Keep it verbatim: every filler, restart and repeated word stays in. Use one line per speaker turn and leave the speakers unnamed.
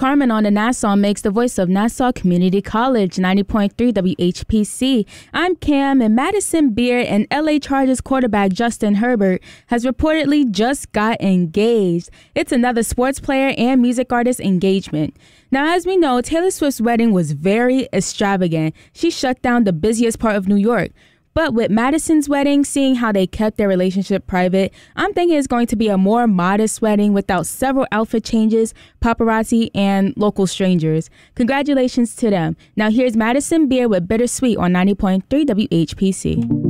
Carmen on the Nassau Makes, the voice of Nassau Community College, ninety point three W H P C. I'm Cam, and Madison Beer and L A Chargers quarterback Justin Herbert has reportedly just got engaged. It's another sports player and music artist engagement. Now, as we know, Taylor Swift's wedding was very extravagant. She shut down the busiest part of New York. But with Madison's wedding, seeing how they kept their relationship private, I'm thinking it's going to be a more modest wedding without several outfit changes, paparazzi, and local strangers. Congratulations to them. Now here's Madison Beer with Bittersweet on ninety point three W H P C.